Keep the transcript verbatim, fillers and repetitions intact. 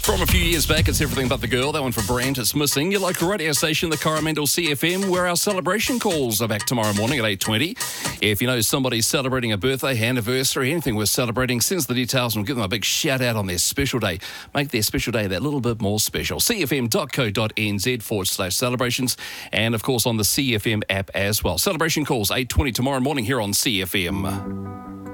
From a few years back, it's Everything But the Girl. That one for Brand, It's Missing. Your local radio station, the Coromandel C F M, where our celebration calls are back tomorrow morning at eight twenty. If you know somebody's celebrating a birthday, anniversary, anything worth celebrating, send us the details and we'll give them a big shout out on their special day. Make their special day that little bit more special. cfm.co.nz forward slash celebrations. And, of course, on the C F M app as well. Celebration calls, eight twenty tomorrow morning here on C F M.